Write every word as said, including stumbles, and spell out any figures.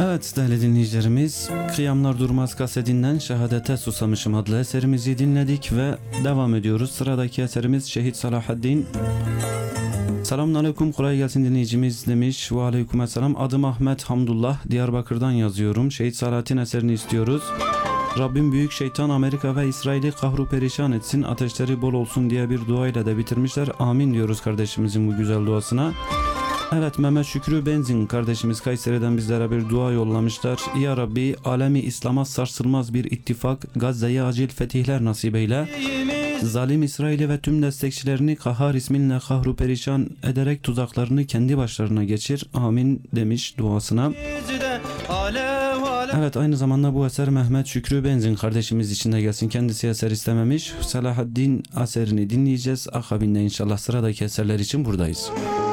Evet değerli dinleyicilerimiz, Kıyamlar Durmaz kasetinden Şehadete Susamışım adlı eserimizi dinledik ve devam ediyoruz. Sıradaki eserimiz Şehit Salahaddin. Selamun aleyküm, kolay gelsin dinleyicimiz demiş. Ve aleykümselam. Adım Ahmet Hamdullah, Diyarbakır'dan yazıyorum. Şehit Salahaddin eserini istiyoruz. Rabbim büyük şeytan Amerika ve İsrail'i kahru perişan etsin, ateşleri bol olsun diye bir duayla da bitirmişler. Amin diyoruz kardeşimizin bu güzel duasına. Evet, Mehmet Şükrü Benzin kardeşimiz Kayseri'den bizlere bir dua yollamışlar. Ya Rabbi, alemi İslam'a sarsılmaz bir ittifak, Gazze'ye acil fetihler nasip eyle. Zalim İsrail'i ve tüm destekçilerini Kahhar isminle kahru perişan ederek tuzaklarını kendi başlarına geçir. Amin demiş duasına. Evet, aynı zamanda bu eser Mehmet Şükrü Benzin kardeşimiz için de gelsin. Kendisi eser istememiş. Salahaddin eserini dinleyeceğiz. Akabinde inşallah sıradaki eserler için buradayız.